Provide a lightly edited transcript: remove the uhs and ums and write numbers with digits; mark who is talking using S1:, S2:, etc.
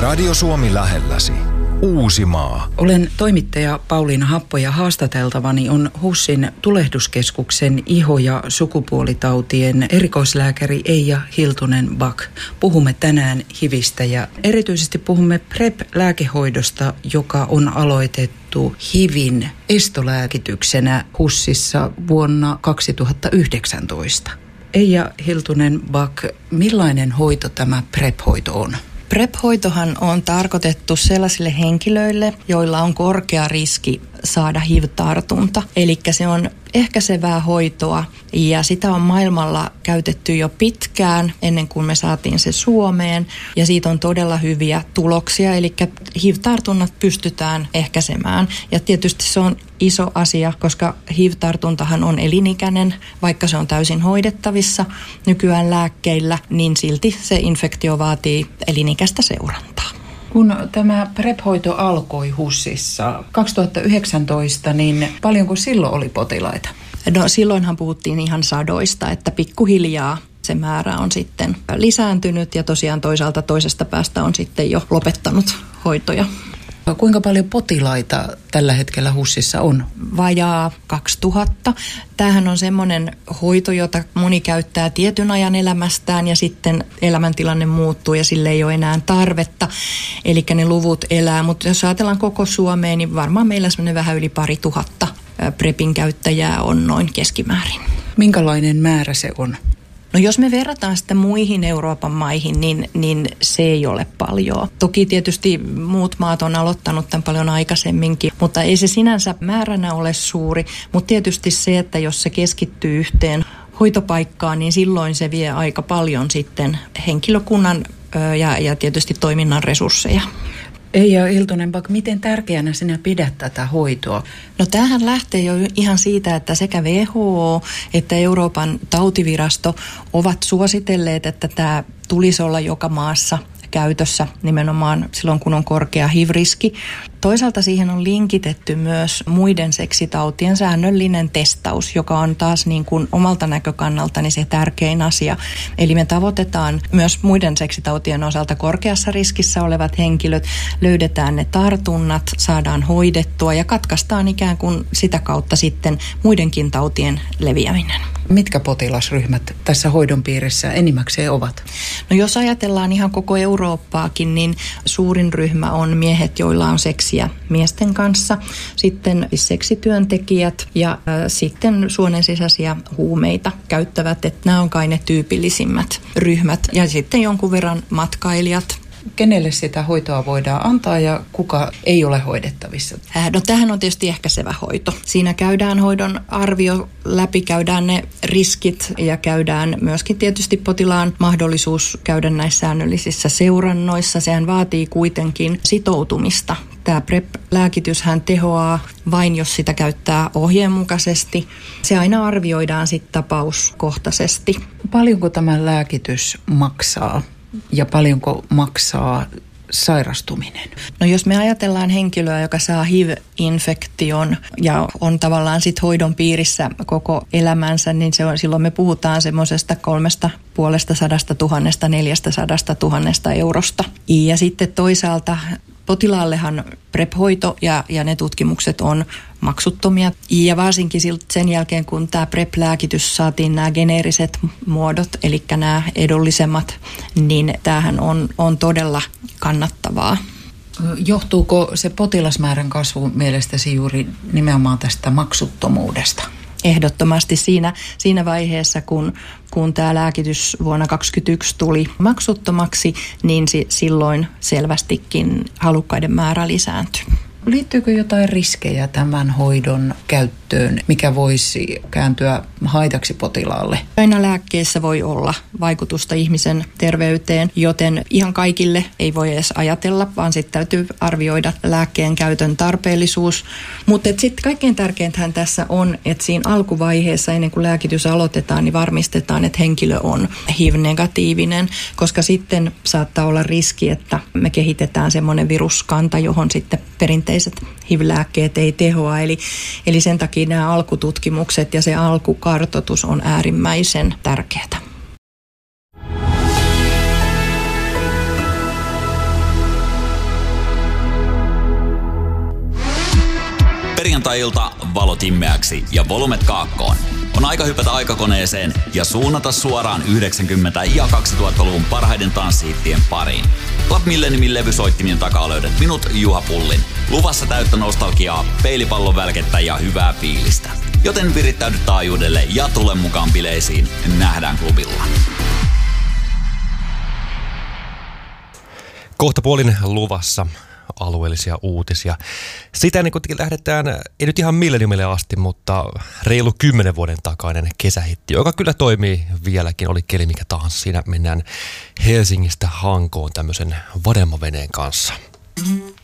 S1: Radio Suomi lähelläsi. Uusimaa.
S2: Olen toimittaja Pauliina Happo ja haastateltavani on HUSin tulehduskeskuksen iho- ja sukupuolitautien erikoislääkäri Eija Hiltunen-Bak. Puhumme tänään HIVistä ja erityisesti puhumme PrEP-lääkehoidosta, joka on aloitettu HIVin estolääkityksenä HUSissa vuonna 2019. Eija Hiltunen-Bak, millainen hoito tämä PrEP-hoito on?
S3: PrEP-hoitohan on tarkoitettu sellaisille henkilöille, joilla on korkea riski saada HIV-tartunta. Eli se on ehkäisevää hoitoa ja sitä on maailmalla käytetty jo pitkään ennen kuin me saatiin se Suomeen. Ja siitä on todella hyviä tuloksia, eli HIV-tartunnat pystytään ehkäisemään. Ja tietysti se on iso asia, koska HIV-tartuntahan on elinikäinen, vaikka se on täysin hoidettavissa nykyään lääkkeillä, niin silti se infektio vaatii elinikäistä seurantaa.
S2: Kun tämä PrEP-hoito alkoi HUSissa 2019, niin paljonko silloin oli potilaita?
S3: No silloinhan puhuttiin ihan sadoista, että pikkuhiljaa se määrä on sitten lisääntynyt ja tosiaan toisaalta toisesta päästä on sitten jo lopettanut hoitoja.
S2: Kuinka paljon potilaita tällä hetkellä HUSissa on?
S3: Vajaa 2000. Tämähän on semmoinen hoito, jota moni käyttää tietyn ajan elämästään ja sitten elämäntilanne muuttuu ja sille ei ole enää tarvetta. Eli ne luvut elää, mutta jos ajatellaan koko Suomeen, niin varmaan meillä semmoinen vähän yli 2000 PrEPin käyttäjää on noin keskimäärin.
S2: Minkälainen määrä se on?
S3: No jos me verrataan sitä muihin Euroopan maihin, niin se ei ole paljon. Toki tietysti muut maat on aloittanut tämän paljon aikaisemminkin, mutta ei se sinänsä määränä ole suuri. Mutta tietysti se, että jos se keskittyy yhteen hoitopaikkaan, niin silloin se vie aika paljon sitten henkilökunnan ja tietysti toiminnan resursseja.
S2: Eija Hiltunen-Bak, miten tärkeänä sinä pidät tätä hoitoa?
S3: No tämähän lähtee jo ihan siitä, että sekä WHO että Euroopan tautivirasto ovat suositelleet, että tämä tulisi olla joka maassa käytössä nimenomaan silloin, kun on korkea HIV-riski. Toisaalta siihen on linkitetty myös muiden seksitautien säännöllinen testaus, joka on taas niin kuin omalta näkökannaltani se tärkein asia. Eli me tavoitetaan myös muiden seksitautien osalta korkeassa riskissä olevat henkilöt, löydetään ne tartunnat, saadaan hoidettua ja katkaistaan ikään kuin sitä kautta sitten muidenkin tautien leviäminen.
S2: Mitkä potilasryhmät tässä hoidon piirissä enimmäkseen ovat?
S3: No jos ajatellaan ihan koko Eurooppaakin, niin suurin ryhmä on miehet, joilla on seksiä miesten kanssa, sitten seksityöntekijät ja sitten suonen sisäisiä huumeita käyttävät, että nämä on kai ne tyypillisimmät ryhmät ja sitten jonkun verran matkailijat.
S2: Kenelle sitä hoitoa voidaan antaa ja kuka ei ole hoidettavissa?
S3: No tämähän on tietysti ehkäisevä hoito. Siinä käydään hoidon arvio läpi, käydään ne riskit ja käydään myöskin tietysti potilaan mahdollisuus käydä näissä säännöllisissä seurannoissa. Sehän vaatii kuitenkin sitoutumista. Tämä PrEP-lääkityshän tehoaa vain, jos sitä käyttää ohjeenmukaisesti. Se aina arvioidaan sitten tapauskohtaisesti.
S2: Paljonko tämä lääkitys maksaa? Ja paljonko maksaa sairastuminen?
S3: No jos me ajatellaan henkilöä, joka saa HIV-infektion ja on tavallaan sit hoidon piirissä koko elämänsä, niin silloin me puhutaan semmoisesta 350 000 400 000 eurosta. Ja sitten toisaalta potilaallehan PrEP-hoito ja ne tutkimukset on maksuttomia. Ja varsinkin sen jälkeen, kun tämä PrEP-lääkitys saatiin nämä geneeriset muodot, eli nämä edullisemmat, niin tämähän on todella kannattavaa.
S2: Johtuuko se potilasmäärän kasvu mielestäsi juuri nimenomaan tästä maksuttomuudesta?
S3: Ehdottomasti siinä vaiheessa, kun tämä lääkitys vuonna 2021 tuli maksuttomaksi, niin silloin selvästikin halukkaiden määrä lisääntyi.
S2: Liittyykö jotain riskejä tämän hoidon käyttöön, mikä voisi kääntyä haitaksi potilaalle?
S3: Aina lääkkeessä voi olla vaikutusta ihmisen terveyteen, joten ihan kaikille ei voi edes ajatella, vaan sitten täytyy arvioida lääkkeen käytön tarpeellisuus. Mutta sitten kaikkein tärkeintähän tässä on, että siinä alkuvaiheessa ennen kuin lääkitys aloitetaan, niin varmistetaan, että henkilö on HIV-negatiivinen, koska sitten saattaa olla riski, että me kehitetään semmoinen viruskanta, johon sitten perinteiset HIV-lääkkeet ei tehoa. Eli sen takia nämä alkututkimukset ja se alkukartoitus on äärimmäisen tärkeää.
S4: Perjantai-ilta valot himmeäksi ja volumet kaakkoon. On aika hypätä aikakoneeseen ja suunnata suoraan 90- ja 2000-luvun parhaiden tanssihittien pariin. Club Milleniumin levysoittimien takaa löydät minut, Juha Pullin. Luvassa täyttä nostalgiaa, peilipallon välkettä ja hyvää fiilistä. Joten virittäydy taajuudelle ja tule mukaan bileisiin. Nähdään klubilla.
S5: Kohta puolin luvassa alueellisia uutisia. Sitä ennen kuin lähdetään, ei nyt ihan Milleniumille asti, mutta reilu 10 vuoden takainen kesähitti, joka kyllä toimii vieläkin, oli keli mikä tahansa. Siinä mennään Helsingistä Hankoon tämmöisen vademmaveneen kanssa.